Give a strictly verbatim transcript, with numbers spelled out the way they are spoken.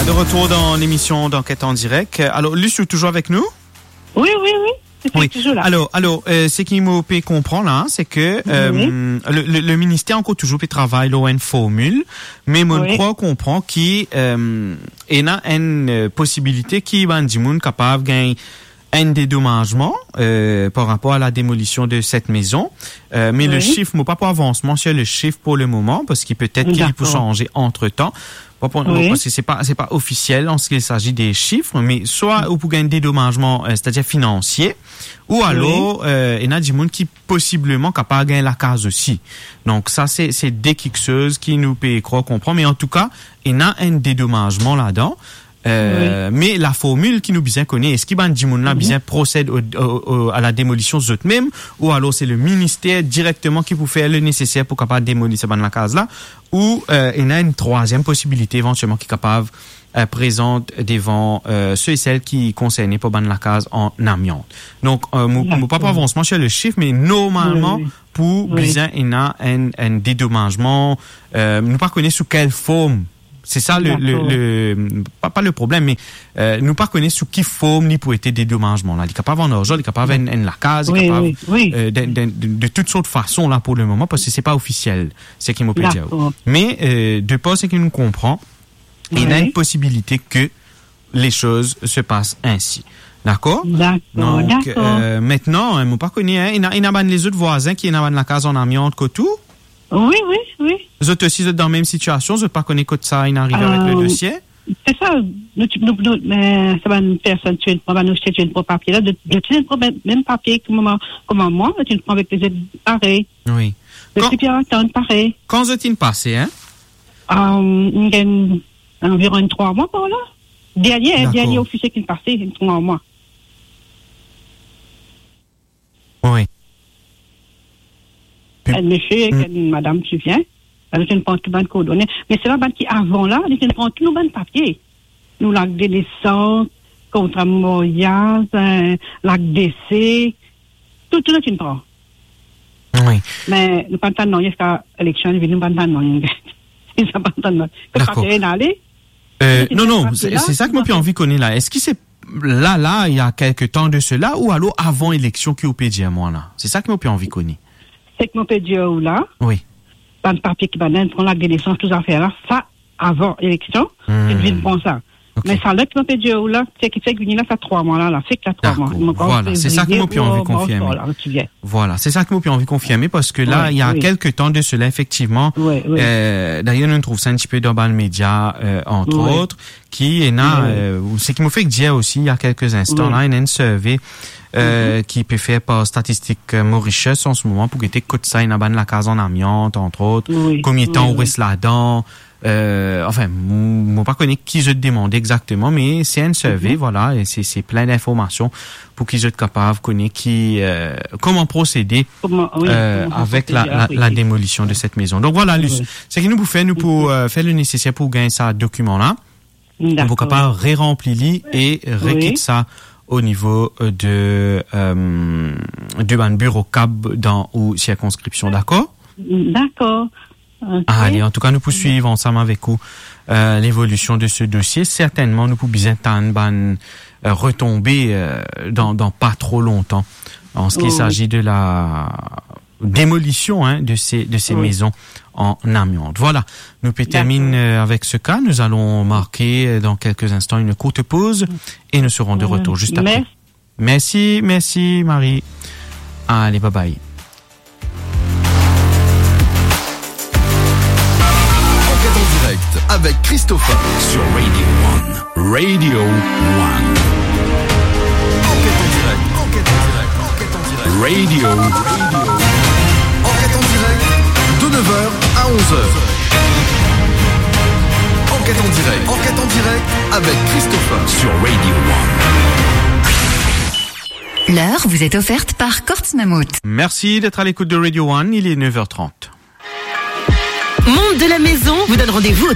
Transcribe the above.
Voilà, de retour dans l'émission d'Enquête en direct. Alors, Lucie, toujours avec nous? Oui, oui, oui. C'est oui. toujours là. Alors, alors, euh, ce qu'il me peut comprendre là, c'est que euh, oui. le, le, le ministère encore toujours fait travail là une formule, mais mon oui. croit comprend qu'il euh, y a une possibilité qui va dire capable gagner un dédommagement euh, par rapport à la démolition de cette maison. Euh, mais oui. le chiffre, moi pas pour avancement sur le chiffre pour le moment, parce qu'il peut-être qu'il peut changer entre temps. Pas pour, oui. Parce que c'est pas c'est pas officiel en ce qu'il s'agit des chiffres, mais soit ou pour gagner un dédommagement, euh, c'est-à-dire financier, ou alors oui. euh, il y a des gens qui possiblement capable gagner la case aussi. Donc ça c'est c'est des quelque chose qui nous peut croire comprendre, mais en tout cas il y a un dédommagement là-dedans. Euh, oui. Mais la formule qui nous bien connaît, est-ce qu'il va dire là bien procède au, au, au, à la démolition de même, ou alors c'est le ministère directement qui peut faire le nécessaire pour capable démolir cette la case là, ou euh, il y a une troisième possibilité éventuellement qui est capable euh, présente devant euh, ceux et celles qui concernent pour ban la case en amiante. Donc euh, mon pas avancement sur le chiffre, mais normalement oui. pour oui. bien il y a un, un dédommagement, euh, nous pas connaître sous quelle forme. C'est ça le, le, le pas, pas le problème, mais euh, nous pas connaître sous qui forme ni pour être dédommagement là. Il est capable en argent, il est capable en la case, il est capable oui, oui. Euh, de, de, de, de toutes sortes de façons là pour le moment parce que c'est pas officiel, c'est qui m'ont peut dire. Mais euh, de pas ce qu'il nous comprend, oui. il y a une possibilité que les choses se passent ainsi. D'accord? D'accord. Donc d'accord. Euh, maintenant, on pas connaît, hein, il y a, il y a les autres voisins qui ont la case en amiante que tout. Oui, oui, oui. Vous êtes aussi dans la même situation, vous n'êtes pas connu que ça, il arrive euh, avec le dossier? C'est ça, nous, nous, nous, mais ça va une personne, tu vas nous jeter un papier là, de, de, de, même papier comme, comme moi, tu le prends avec les aides pareils. Oui. Le petit attendre pareil. Quand vous êtes passé, hein? Euh, il y a environ trois mois par là. Dernier, dernier officier qui est passé, trois mois. Oui. Elle monsieur, mm. madame, tu viens, elle ne prend tout le coordonnées. Mais c'est la banque qui, avant là, elle ne prend tout le papier. Nous, l'acte de naissance, contrat mariage, euh, l'acte d'essai, tout, tout, tu ne prends. Oui. Mais nous ne pas non, il y a l'élection, nous ne pas non. C'est ça, pas non. D'accord. Euh, non, non, c'est, c'est ça que moi, puis envie de connaître là. Est-ce que c'est là, là, il y a quelques temps de cela, ou alors avant élection qui au P D à moi là? C'est ça que moi, puis envie de connaître. C'est que mon peut dire là, oui. Dans le papier qui va donner, prendre la naissance, toutes affaires là, ça, avant élection, mmh. c'est une bonne ça. Okay. Mais ça, là, que mon peut dire là, c'est que c'est que là, ça trois mois là, là, c'est que là, trois mois. Voilà, c'est ça que moi, puis envie de confirmer. Voilà, c'est ça que moi, puis envie de confirmer, parce que là, ouais, il y a oui. quelques temps de cela, effectivement, oui, oui. Euh, d'ailleurs, nous trouve ça un petit peu dans le média, euh, entre oui. autres, qui est là, oui. euh, c'est qui m'a fait dire aussi, il y a quelques instants, oui. là, il y a une survey, Euh, mm-hmm. qui peut faire par statistique euh, Mauritius en ce moment pour guetter que ça il a ban la case en amiante entre autres oui, combien de oui, temps oui. où est-ce là-dedans euh, enfin moi pas connaître qui je te demande exactement mais c'est un survey mm-hmm. voilà et c'est c'est plein d'informations pour qu'ils soient capables de connaître qui euh, comment procéder comment, oui, euh, comment avec la, la, la démolition de cette maison. Donc voilà Luce, oui. c'est que nous pour faire nous pour euh, faire le nécessaire pour gagner ça document là on va capable ré-remplir et requitter oui. ça au niveau de euh, du ban bureau C A B dans ou circonscription, d'accord? D'accord. Okay. Ah, allez, en tout cas, nous poursuivons ensemble avec vous euh, l'évolution de ce dossier. Certainement, nous pouvons bien ban euh, retomber euh, dans dans pas trop longtemps en ce qui oh, s'agit oui. de la démolition hein, de ces de ces oui. maisons en amiante. Voilà, nous terminons euh, avec ce cas. Nous allons marquer euh, dans quelques instants une courte pause et nous serons de retour juste après. Merci, merci Marie. Allez, bye bye. Enquête en direct avec Christopher sur Radio One. Radio One. Enquête en direct, enquête en direct, enquête en direct. Radio. Radio. Enquête en direct de neuf heures à onze heures. Enquête en direct, enquête en direct avec Christopher sur Radio One. L'heure vous est offerte par Kortz Mammouth. Merci d'être à l'écoute de Radio One, il est neuf heures trente. Monde de la maison vous donne rendez-vous